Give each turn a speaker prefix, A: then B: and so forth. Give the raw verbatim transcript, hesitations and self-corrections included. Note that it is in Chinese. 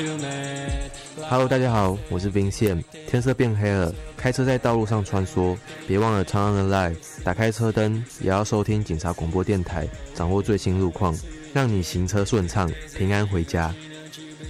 A: Hello， 大家好，我是 Vincent。天色变黑了，开车在道路上穿梭，别忘了 Turn on the light， 打开车灯，也要收听警察广播电台，掌握最新路况，让你行车顺畅，平安回家。